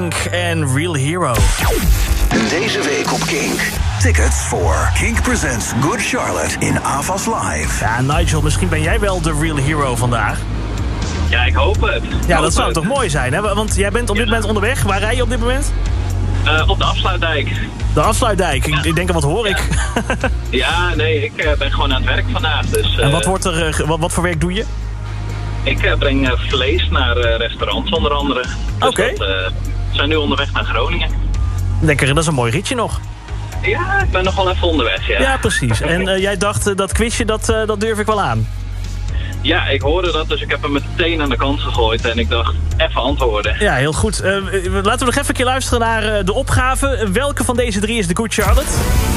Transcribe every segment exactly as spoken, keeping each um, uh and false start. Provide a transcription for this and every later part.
Kink en Real Hero. Deze week op Kink. Tickets voor Kink Presents Good Charlotte in Avas Live. Ja, Nigel, misschien ben jij wel de Real Hero vandaag. Ja, ik hoop het. Ik Ja, hoop dat zou het. toch mooi zijn, hè? Want jij bent op dit moment onderweg. Waar rij je op dit moment? Uh, op de afsluitdijk. De Afsluitdijk. Ik, ik denk, wat hoor ik? Ja, nee, ik uh, ben gewoon aan het werk vandaag. Dus, uh, En wat, wordt er, uh, wat, wat voor werk doe je? Ik uh, breng uh, vlees naar uh, restaurants onder andere. Dus Oké. dat, uh, we zijn nu onderweg naar Groningen. Lekker, dat is een mooi ritje nog. Ja, ik ben nog wel even onderweg, ja. Ja, precies. En uh, jij dacht, uh, dat quizje, dat, uh, dat durf ik wel aan. Ja, ik hoorde dat, dus ik heb hem meteen aan de kant gegooid. En ik dacht, even antwoorden. Ja, heel goed. Uh, laten we nog even een keer luisteren naar uh, de opgave. Welke van deze drie is de Good Charlotte?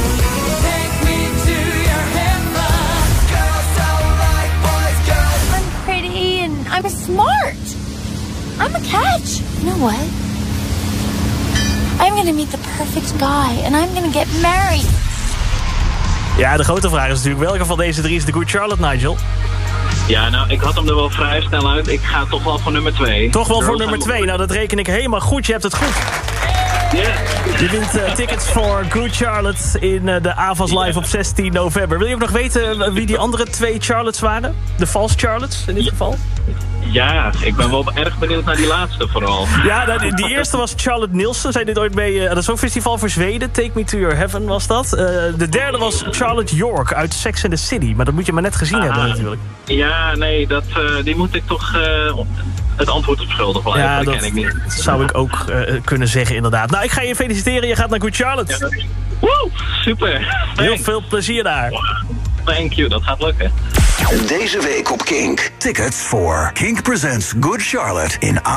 I'm pretty and I'm smart. I'm a catch. You know what? I'm gonna meet the perfect guy and I'm gonna get married. Ja, de grote vraag is natuurlijk, welke van deze drie is de Good Charlotte, Nigel? Ja, nou, ik had hem er wel vrij snel uit. Ik ga toch wel voor nummer twee. Toch wel voor Girls nummer I'm- twee. Nou, dat reken ik helemaal goed. Je hebt het goed. Ja. Je wint uh, tickets voor Good Charlotte in uh, de Avas Live op zestien november. Wil je ook nog weten uh, wie die andere twee Charlottes waren? De false Charlottes in dit geval? Ja, ik ben wel erg benieuwd naar die laatste vooral. Ja, nou, die, die eerste was Charlotte Nielsen. Zij dit ooit mee uh, aan het Songfestival voor Zweden. Take Me To Your Heaven was dat. Uh, de derde was Charlotte York uit Sex and the City. Maar dat moet je maar net gezien Ah, hebben natuurlijk. Ja, nee, dat, uh, die moet ik toch uh, het antwoord op schuldig blijven. Ja, dat, dat ken ik niet. zou ik ook uh, kunnen zeggen inderdaad. Nou, ik ga je feliciteren. Je gaat naar Good Charlotte. Ja, woe, super. Heel Thanks. veel plezier daar. Thank you, dat gaat lukken. Deze week op Kink. Tickets voor Kink Presents Good Charlotte in